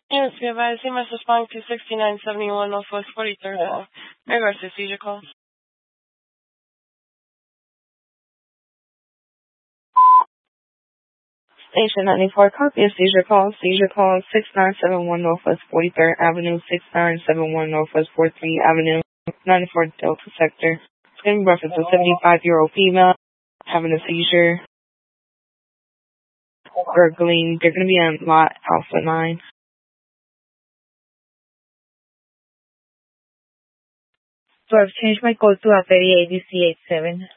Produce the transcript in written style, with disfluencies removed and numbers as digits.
Yes, be advised, he must respond to 6971 Northwest 43rd Ave. In regards to seizure call. Station 94, copy of seizure call. Seizure call 6971 Northwest 43rd Avenue, 6971 Northwest 43rd Avenue, 94 Delta Sector. It's going to be reference to a 75-year-old female having a seizure, gurgling. They're going to be on lot Alpha 9. So I've changed my code to Alpha ADC 87.